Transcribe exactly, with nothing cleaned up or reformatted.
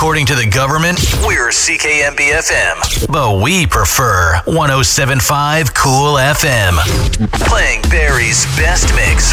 According to the government, we're C K M B F M, but we prefer one oh seven point five Cool F M. Playing Barry's best mix